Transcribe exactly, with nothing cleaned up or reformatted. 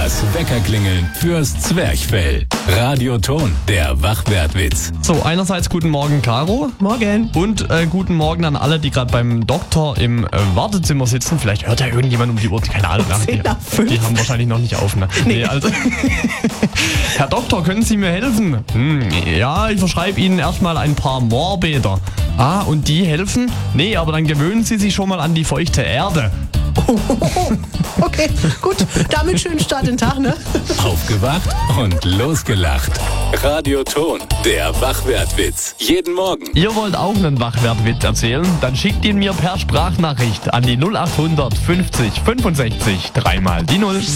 Das Weckerklingeln fürs Zwerchfell. Radioton, der Wachwertwitz. So, einerseits guten Morgen, Caro. Morgen. Und äh, guten Morgen an alle, die gerade beim Doktor im äh, Wartezimmer sitzen. Vielleicht hört ja irgendjemand um die Uhr, keine Ahnung. zehn nach fünf. Die haben wahrscheinlich noch nicht auf, ne? Nee. Nee, also Herr Doktor, können Sie mir helfen? Hm, ja, ich verschreibe Ihnen erstmal ein paar Moorbäder. Ah, und die helfen? Nee, aber dann gewöhnen Sie sich schon mal an die feuchte Erde. Okay, gut. Damit schönen Start in den Tag, ne? Aufgewacht und losgelacht. Radioton, der Wachwertwitz. Jeden Morgen. Ihr wollt auch einen Wachwertwitz erzählen? Dann schickt ihn mir per Sprachnachricht an die null acht hundert fünfzig fünfundsechzig dreimal die Null.